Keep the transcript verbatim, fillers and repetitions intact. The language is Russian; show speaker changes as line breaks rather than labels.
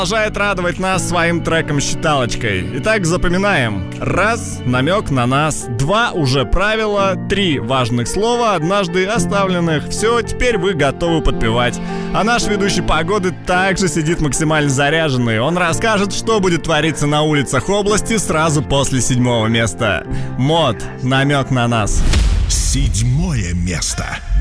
продолжает радовать нас своим треком-считалочкой. Итак, запоминаем. Раз, намек на нас. Два, уже правила. Три, важных слова, однажды оставленных. Все, теперь вы готовы подпевать. А наш ведущий погоды также сидит максимально заряженный. Он расскажет, что будет твориться на улицах области сразу после седьмого места. Мод, намек на нас.
Седьмое место.